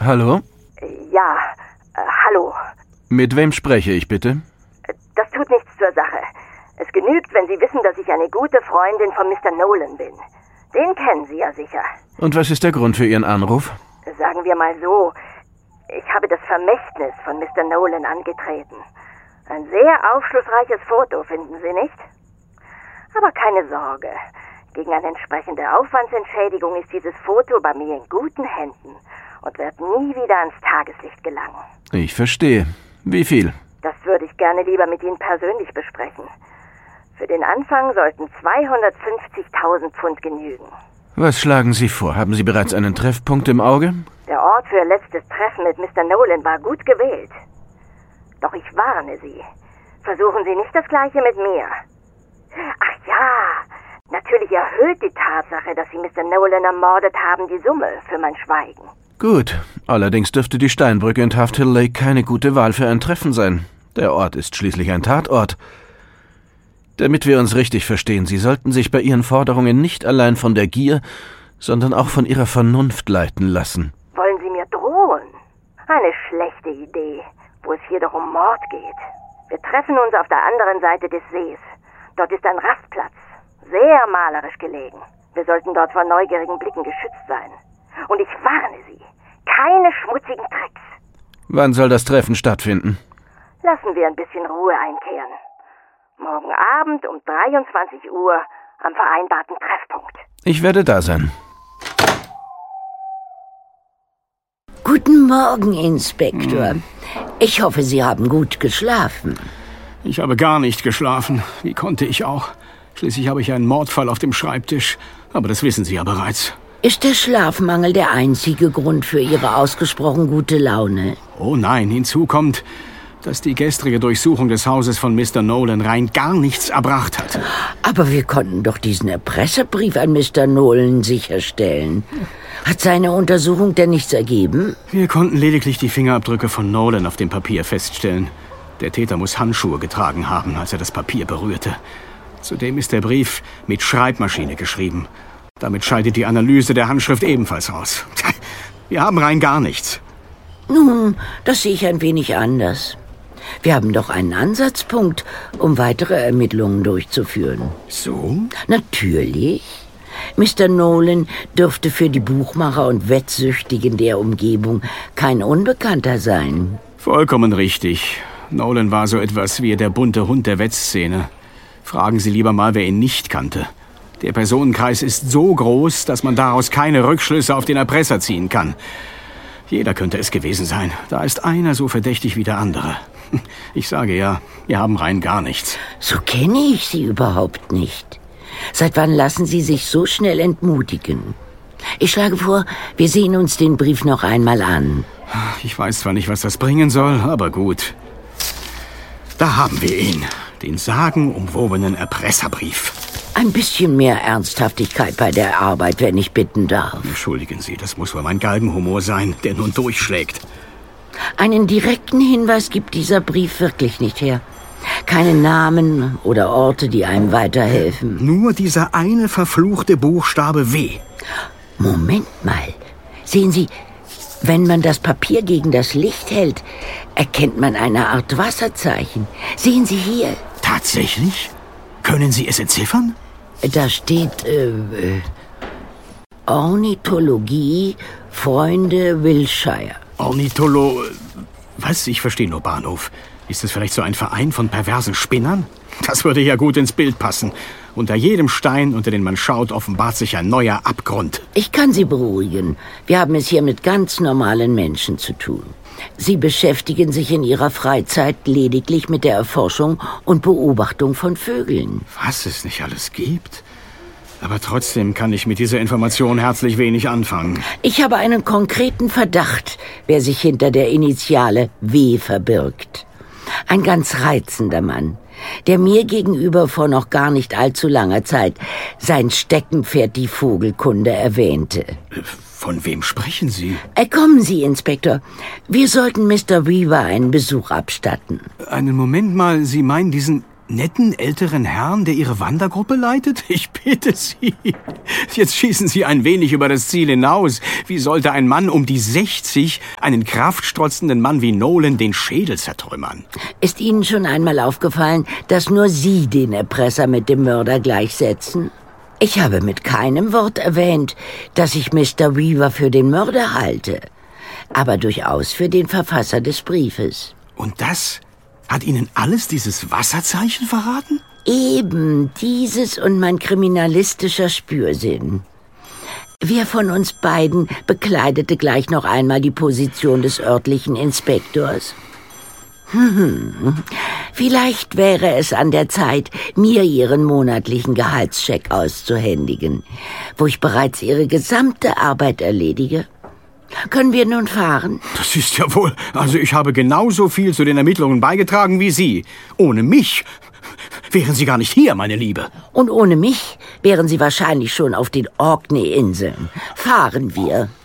Hallo? Ja, hallo. Mit wem spreche ich bitte? Das tut nichts zur Sache. Es genügt, wenn Sie wissen, dass ich eine gute Freundin von Mr. Nolan bin. Den kennen Sie ja sicher. Und was ist der Grund für Ihren Anruf? Sagen wir mal so, ich habe das Vermächtnis von Mr. Nolan angetreten. Ein sehr aufschlussreiches Foto, finden Sie nicht? Aber keine Sorge. Gegen eine entsprechende Aufwandsentschädigung ist dieses Foto bei mir in guten Händen und wird nie wieder ans Tageslicht gelangen. Ich verstehe. Wie viel? Das würde ich gerne lieber mit Ihnen persönlich besprechen. Für den Anfang sollten 250.000 Pfund genügen. Was schlagen Sie vor? Haben Sie bereits einen Treffpunkt im Auge? Der Ort für Ihr letztes Treffen mit Mr. Nolan war gut gewählt. Doch ich warne Sie. Versuchen Sie nicht das Gleiche mit mir. Ach ja, natürlich erhöht die Tatsache, dass Sie Mr. Nolan ermordet haben, die Summe für mein Schweigen. Gut. Allerdings dürfte die Steinbrücke in Taft Hill Lake keine gute Wahl für ein Treffen sein. Der Ort ist schließlich ein Tatort. Damit wir uns richtig verstehen, Sie sollten sich bei Ihren Forderungen nicht allein von der Gier, sondern auch von Ihrer Vernunft leiten lassen. Wollen Sie mir drohen? Eine schlechte Idee, wo es hier doch um Mord geht. Wir treffen uns auf der anderen Seite des Sees. Dort ist ein Rastplatz, sehr malerisch gelegen. Wir sollten dort vor neugierigen Blicken geschützt sein. Und ich warne Sie, keine schmutzigen Tricks. Wann soll das Treffen stattfinden? Lassen wir ein bisschen Ruhe einkehren. Morgen Abend um 23 Uhr am vereinbarten Treffpunkt. Ich werde da sein. Guten Morgen, Inspektor. Ich hoffe, Sie haben gut geschlafen. Ich habe gar nicht geschlafen. Wie konnte ich auch? Schließlich habe ich einen Mordfall auf dem Schreibtisch. Aber das wissen Sie ja bereits. Ist der Schlafmangel der einzige Grund für Ihre ausgesprochen gute Laune? Oh nein, hinzu kommt, dass die gestrige Durchsuchung des Hauses von Mr. Nolan rein gar nichts erbracht hat. Aber wir konnten doch diesen Erpresserbrief an Mr. Nolan sicherstellen. Hat seine Untersuchung denn nichts ergeben? Wir konnten lediglich die Fingerabdrücke von Nolan auf dem Papier feststellen. Der Täter muss Handschuhe getragen haben, als er das Papier berührte. Zudem ist der Brief mit Schreibmaschine geschrieben. Damit scheidet die Analyse der Handschrift ebenfalls aus. Wir haben rein gar nichts. Nun, das sehe ich ein wenig anders. Wir haben doch einen Ansatzpunkt, um weitere Ermittlungen durchzuführen. So? Natürlich. Mr. Nolan dürfte für die Buchmacher und Wettsüchtigen der Umgebung kein Unbekannter sein. Vollkommen richtig. Nolan war so etwas wie der bunte Hund der Wettszene. Fragen Sie lieber mal, wer ihn nicht kannte. Der Personenkreis ist so groß, dass man daraus keine Rückschlüsse auf den Erpresser ziehen kann. Jeder könnte es gewesen sein. Da ist einer so verdächtig wie der andere. Ich sage ja, wir haben rein gar nichts. So kenne ich Sie überhaupt nicht. Seit wann lassen Sie sich so schnell entmutigen? Ich schlage vor, wir sehen uns den Brief noch einmal an. Ich weiß zwar nicht, was das bringen soll, aber gut. Da haben wir ihn. Den sagenumwobenen Erpresserbrief. Ein bisschen mehr Ernsthaftigkeit bei der Arbeit, wenn ich bitten darf. Entschuldigen Sie, das muss wohl mein Galgenhumor sein, der nun durchschlägt. Einen direkten Hinweis gibt dieser Brief wirklich nicht her. Keine Namen oder Orte, die einem weiterhelfen. Nur dieser eine verfluchte Buchstabe W. Moment mal. Sehen Sie, wenn man das Papier gegen das Licht hält, erkennt man eine Art Wasserzeichen. Sehen Sie hier. Tatsächlich? Können Sie es entziffern? Da steht, Ornithologie, Freunde Wilshire. Was? Ich verstehe nur Bahnhof. Ist es vielleicht so ein Verein von perversen Spinnern? Das würde ja gut ins Bild passen. Unter jedem Stein, unter den man schaut, offenbart sich ein neuer Abgrund. Ich kann Sie beruhigen. Wir haben es hier mit ganz normalen Menschen zu tun. Sie beschäftigen sich in ihrer Freizeit lediglich mit der Erforschung und Beobachtung von Vögeln. Was es nicht alles gibt? Aber trotzdem kann ich mit dieser Information herzlich wenig anfangen. Ich habe einen konkreten Verdacht, wer sich hinter der Initiale W verbirgt. Ein ganz reizender Mann, der mir gegenüber vor noch gar nicht allzu langer Zeit sein Steckenpferd die Vogelkunde erwähnte. Von wem sprechen Sie? Kommen Sie, Inspektor. Wir sollten Mr. Weaver einen Besuch abstatten. Einen Moment mal, Sie meinen diesen netten älteren Herrn, der Ihre Wandergruppe leitet? Ich bitte Sie. Jetzt schießen Sie ein wenig über das Ziel hinaus. Wie sollte ein Mann um die 60 einen kraftstrotzenden Mann wie Nolan den Schädel zertrümmern? Ist Ihnen schon einmal aufgefallen, dass nur Sie den Erpresser mit dem Mörder gleichsetzen? Ich habe mit keinem Wort erwähnt, dass ich Mr. Weaver für den Mörder halte, aber durchaus für den Verfasser des Briefes. Und das hat Ihnen alles dieses Wasserzeichen verraten? Eben dieses und mein kriminalistischer Spürsinn. Wer von uns beiden bekleidete gleich noch einmal die Position des örtlichen Inspektors? Vielleicht wäre es an der Zeit, mir Ihren monatlichen Gehaltscheck auszuhändigen, wo ich bereits Ihre gesamte Arbeit erledige. Können wir nun fahren? Das ist ja wohl... Also ich habe genauso viel zu den Ermittlungen beigetragen wie Sie. Ohne mich wären Sie gar nicht hier, meine Liebe. Und ohne mich wären Sie wahrscheinlich schon auf den Orkney-Inseln. Fahren wir.